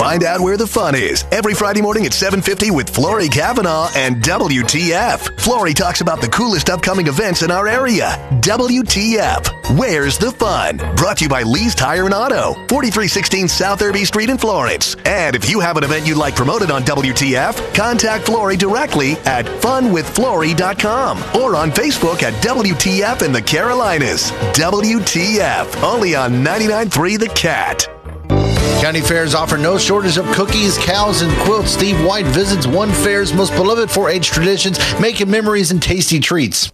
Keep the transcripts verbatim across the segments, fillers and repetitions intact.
Find out where the fun is every Friday morning at seven fifty with Flory Kavanaugh and W T F. Flory talks about the coolest upcoming events in our area. W T F. Where's the fun? Brought to you by Lee's Tire and Auto, forty-three sixteen South Irby Street in Florence. And if you have an event you'd like promoted on W T F, contact Flory directly at fun with flory dot com or on Facebook at W T F in the Carolinas. W T F. Only on ninety-nine point three The Cat. County fairs offer no shortage of cookies, cows, and quilts. Steve White visits one fair's most beloved four H traditions, making memories and tasty treats.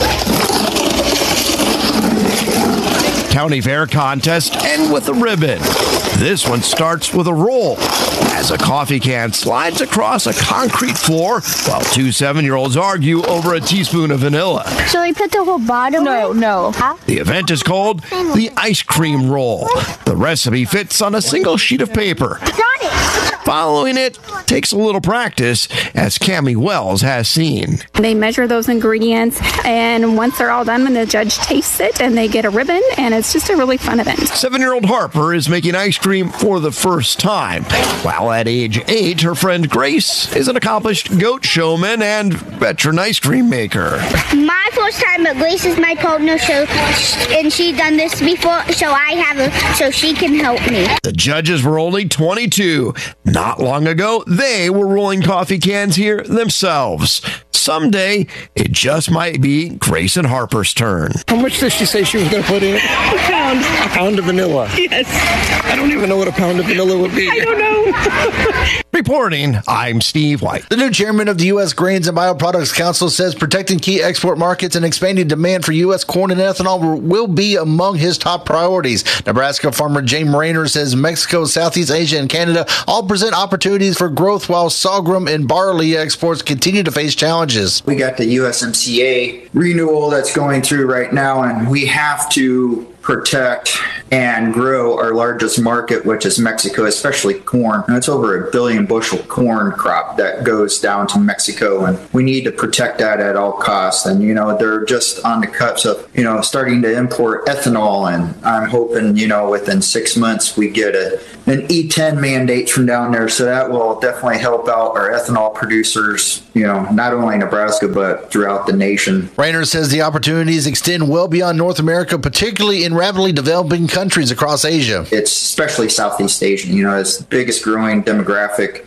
County fair contests end with a ribbon. This one starts with a roll as a coffee can slides across a concrete floor while two seven-year-olds argue over a teaspoon of vanilla. So we put the whole bottom? No, no. Huh? The event is called the ice cream roll. The recipe fits on a single sheet of paper. Got it. Following it takes a little practice, as Cammie Wells has seen. They measure those ingredients, and once they're all done, when the judge tastes it, and they get a ribbon, and it's just a really fun event. Seven-year-old Harper is making ice cream for the first time, while at age eight, her friend Grace is an accomplished goat showman and veteran ice cream maker. My first time, but Grace is my partner, so and she's done this before, so I have her, so she can help me. The judges were only twenty-two. Not long ago, they were rolling coffee cans here themselves. Someday, it just might be Grace and Harper's turn. How much did she say she was going to put in? A pound. A pound of vanilla. Yes. I don't even know what a pound of vanilla would be. I don't know. Reporting, I'm Steve White. The new chairman of the U S Grains and Bioproducts Council says protecting key export markets and expanding demand for U S corn and ethanol will be among his top priorities. Nebraska farmer James Rayner says Mexico, Southeast Asia, and Canada all present opportunities for growth, while sorghum and barley exports continue to face challenges. We got the U S M C A renewal that's going through right now, and we have to protect and grow our largest market, which is Mexico, especially corn. And it's over a billion bushel corn crop that goes down to Mexico, and we need to protect that at all costs. And, you know, they're just on the cusp of, you know, starting to import ethanol, and I'm hoping, you know, within six months we get a an E ten mandate from down there, so that will definitely help out our ethanol producers, you know, not only in Nebraska, but throughout the nation. Rayner says the opportunities extend well beyond North America, particularly in rapidly developing countries across Asia. It's especially Southeast Asian, you know, it's the biggest growing demographic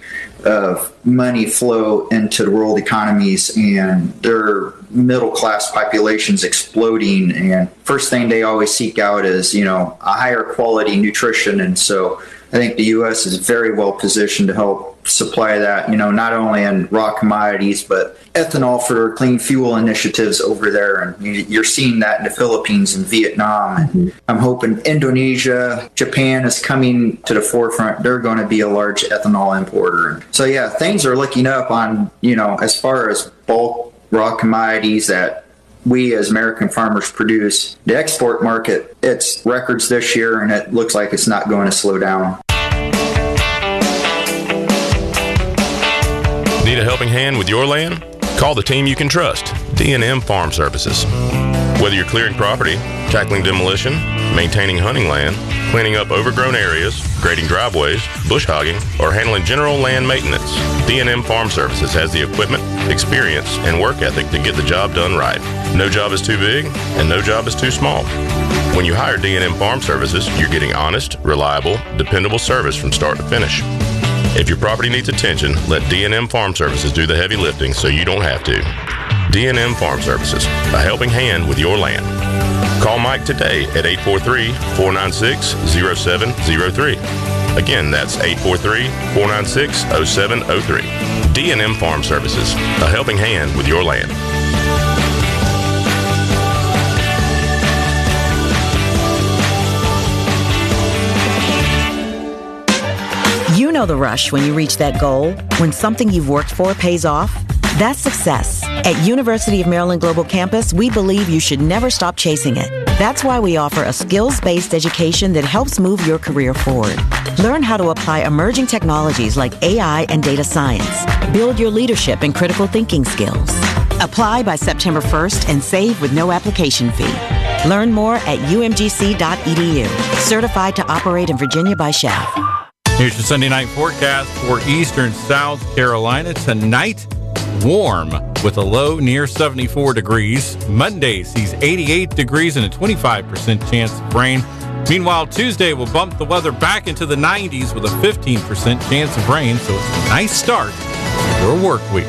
of money flow into the world economies, and their middle class population's exploding, and first thing they always seek out is, you know, a higher quality nutrition. And so I think the U S is very well positioned to help supply that, you know, not only in raw commodities, but ethanol for clean fuel initiatives over there. And you're seeing that in the Philippines and Vietnam. And I'm hoping Indonesia, Japan is coming to the forefront. They're going to be a large ethanol importer. So, yeah, things are looking up on, you know, as far as bulk raw commodities that we as American farmers produce. The export market, it's records this year, and it looks like it's not going to slow down. Need a helping hand with your land? Call the team you can trust, D and M Farm Services. Whether you're clearing property, tackling demolition, maintaining hunting land, cleaning up overgrown areas, grading driveways, bush hogging, or handling general land maintenance, D and M Farm Services has the equipment, experience, and work ethic to get the job done right. No job is too big, and no job is too small. When you hire D and M Farm Services, you're getting honest, reliable, dependable service from start to finish. If your property needs attention, let D and M Farm Services do the heavy lifting so you don't have to. D and M Farm Services, a helping hand with your land. Call Mike today at eight four three, four nine six, zero seven zero three. Again, that's eight four three, four nine six, zero seven zero three. D and M Farm Services, a helping hand with your land. You know the rush when you reach that goal, when something you've worked for pays off. That's success. At University of Maryland Global Campus, we believe you should never stop chasing it. That's why we offer a skills-based education that helps move your career forward. Learn how to apply emerging technologies like A I and data science. Build your leadership and critical thinking skills. Apply by September first and save with no application fee. Learn more at u m g c dot e d u. Certified to operate in Virginia by S C H A F. Here's your Sunday night forecast for eastern South Carolina. Tonight, warm with a low near seventy-four degrees. Monday sees eighty-eight degrees and a twenty-five percent chance of rain. Meanwhile, Tuesday will bump the weather back into the nineties with a fifteen percent chance of rain, so it's a nice start to your work week.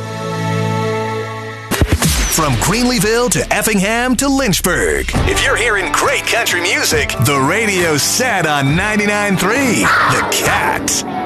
From Greenleeville to Effingham to Lynchburg. If you're hearing great country music, the radio's set on ninety-nine point three The Cat.